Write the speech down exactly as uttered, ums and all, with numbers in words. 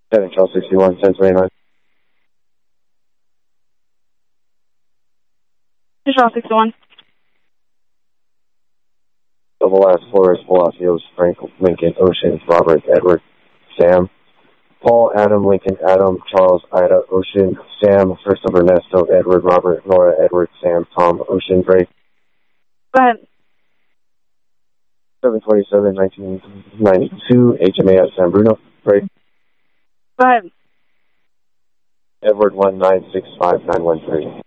seven Charles sixty-one, ten twenty-nine. Charles sixty-one. Double last Flores, Palacios, Frank, Lincoln, Ocean, Robert, Edward, Sam, Paul, Adam, Lincoln, Adam, Charles, Ida, Ocean, Sam, first of Ernesto, Edward, Robert, Nora, Edward, Sam, Tom, Ocean, Break. Go ahead. seven twenty-seven, nineteen ninety-two, H M A S San Bruno, Break. Go ahead. Edward, one nine six five nine one three.